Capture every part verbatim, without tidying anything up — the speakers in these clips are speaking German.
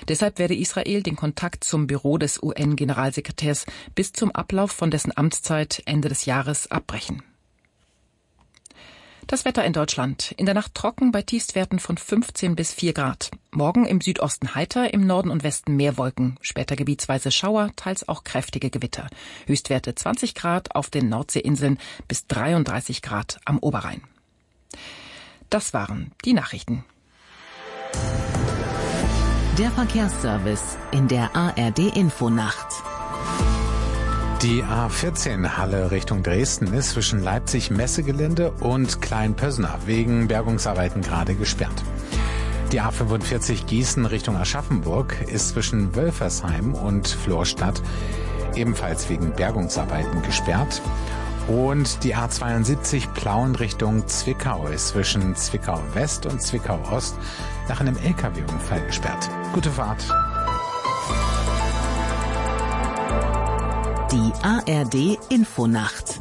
Deshalb werde Israel den Kontakt zum Büro des U N-Generalsekretärs bis zum Ablauf von dessen Amtszeit Ende des Jahres abbrechen. Das Wetter in Deutschland. In der Nacht trocken bei Tiefstwerten von fünfzehn bis vier Grad. Morgen im Südosten heiter, im Norden und Westen mehr Wolken. Später gebietsweise Schauer, teils auch kräftige Gewitter. Höchstwerte zwanzig Grad auf den Nordseeinseln bis dreiunddreißig Grad am Oberrhein. Das waren die Nachrichten. Der Verkehrsservice in der A R D-Infonacht. Die A vierzehn Halle Richtung Dresden ist zwischen Leipzig-Messegelände und Kleinpösner wegen Bergungsarbeiten gerade gesperrt. Die A fünfundvierzig Gießen Richtung Aschaffenburg ist zwischen Wölfersheim und Florstadt ebenfalls wegen Bergungsarbeiten gesperrt. Und die A zweiundsiebzig Plauen Richtung Zwickau ist zwischen Zwickau West und Zwickau Ost nach einem L K W-Unfall gesperrt. Gute Fahrt. Die A R D-Infonacht.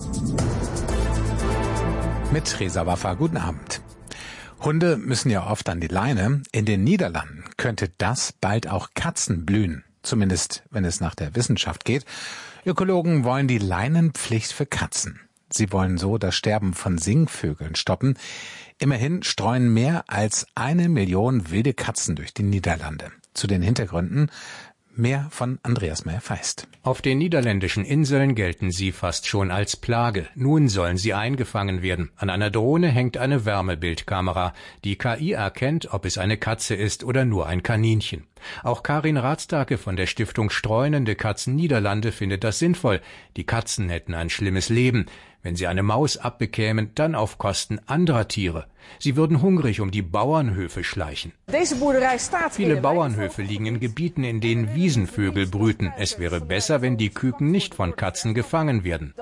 Mit Reza Waffa, guten Abend. Hunde müssen ja oft an die Leine. In den Niederlanden könnte das bald auch Katzen blühen. Zumindest, wenn es nach der Wissenschaft geht. Ökologen wollen die Leinenpflicht für Katzen. Sie wollen so das Sterben von Singvögeln stoppen. Immerhin streuen mehr als eine Million wilde Katzen durch die Niederlande. Zu den Hintergründen mehr von Andreas Meyer-Feist. Auf den niederländischen Inseln gelten sie fast schon als Plage. Nun sollen sie eingefangen werden. An einer Drohne hängt eine Wärmebildkamera. Die K I erkennt, ob es eine Katze ist oder nur ein Kaninchen. Auch Karin Rathstake von der Stiftung Streunende Katzen Niederlande findet das sinnvoll. Die Katzen hätten ein schlimmes Leben. Wenn sie eine Maus abbekämen, dann auf Kosten anderer Tiere. Sie würden hungrig um die Bauernhöfe schleichen. Viele Bauernhöfe liegen in Gebieten, in denen Wiesenvögel brüten. Es wäre besser, wenn die Küken nicht von Katzen gefangen werden.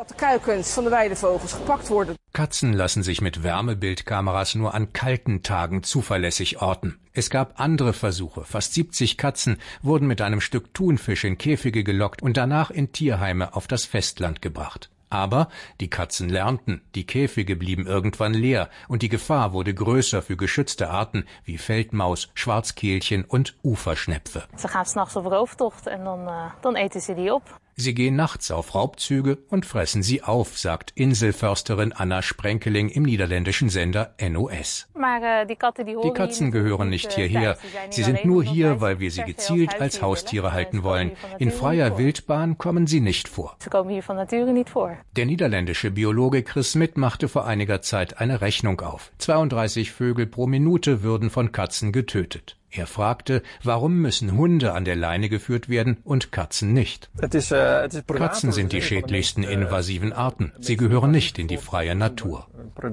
Katzen lassen sich mit Wärmebildkameras nur an kalten Tagen zuverlässig orten. Es gab andere Versuche. Fast siebzig Katzen wurden mit einem Stück Thunfisch in Käfige gelockt und danach in Tierheime auf das Festland gebracht. Aber die Katzen lernten, die Käfige blieben irgendwann leer und die Gefahr wurde größer für geschützte Arten wie Feldmaus, Schwarzkehlchen und Uferschnepfe. Sie gaan s'nachts op rooftocht en dan, uh, dan eten sie die op. Sie gehen nachts auf Raubzüge und fressen sie auf, sagt Inselförsterin Anna Sprenkeling im niederländischen Sender N O S. Die Katzen gehören nicht hierher. Sie sind nur hier, weil wir sie gezielt als Haustiere halten wollen. In freier Wildbahn kommen sie nicht vor. Der niederländische Biologe Chris Smit machte vor einiger Zeit eine Rechnung auf. zweiunddreißig Vögel pro Minute würden von Katzen getötet. Er fragte, warum müssen Hunde an der Leine geführt werden und Katzen nicht? Katzen sind die schädlichsten invasiven Arten. Sie gehören nicht in die freie Natur.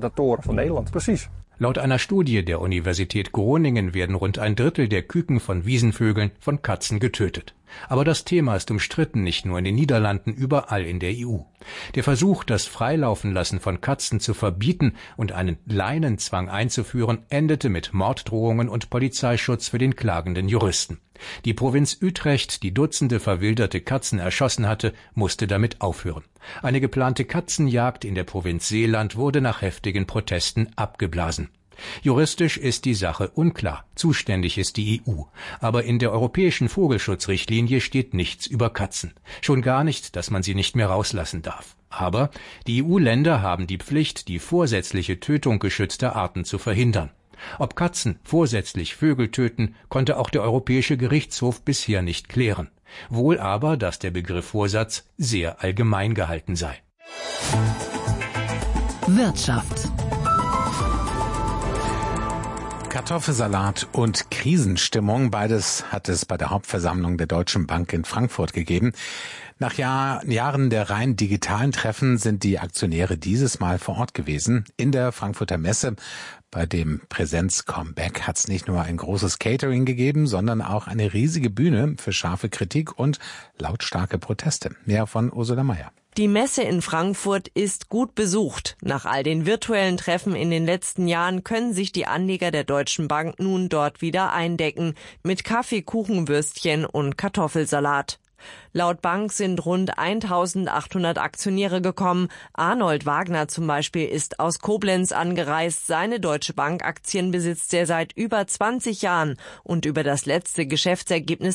Laut einer Studie der Universität Groningen werden rund ein Drittel der Küken von Wiesenvögeln von Katzen getötet. Aber das Thema ist umstritten, nicht nur in den Niederlanden, überall in der E U. Der Versuch, das Freilaufenlassen von Katzen zu verbieten und einen Leinenzwang einzuführen, endete mit Morddrohungen und Polizeischutz für den klagenden Juristen. Die Provinz Utrecht, die Dutzende verwilderte Katzen erschossen hatte, musste damit aufhören. Eine geplante Katzenjagd in der Provinz Zeeland wurde nach heftigen Protesten abgeblasen. Juristisch ist die Sache unklar. Zuständig ist die E U. Aber in der europäischen Vogelschutzrichtlinie steht nichts über Katzen. Schon gar nicht, dass man sie nicht mehr rauslassen darf. Aber die E U-Länder haben die Pflicht, die vorsätzliche Tötung geschützter Arten zu verhindern. Ob Katzen vorsätzlich Vögel töten, konnte auch der Europäische Gerichtshof bisher nicht klären. Wohl aber, dass der Begriff Vorsatz sehr allgemein gehalten sei. Wirtschaft. Kartoffelsalat und Krisenstimmung, beides hat es bei der Hauptversammlung der Deutschen Bank in Frankfurt gegeben. Nach Jahr, Jahren der rein digitalen Treffen sind die Aktionäre dieses Mal vor Ort gewesen. In der Frankfurter Messe, bei dem Präsenz-Comeback, hat es nicht nur ein großes Catering gegeben, sondern auch eine riesige Bühne für scharfe Kritik und lautstarke Proteste. Mehr von Ursula Mayer. Die Messe in Frankfurt ist gut besucht. Nach all den virtuellen Treffen in den letzten Jahren können sich die Anleger der Deutschen Bank nun dort wieder eindecken. Mit Kaffee, Kuchen, Würstchen und Kartoffelsalat. Laut Bank sind rund eintausendachthundert Aktionäre gekommen. Arnold Wagner zum Beispiel ist aus Koblenz angereist. Seine Deutsche Bank Aktien besitzt er seit über zwanzig Jahren. Und über das letzte Geschäftsergebnis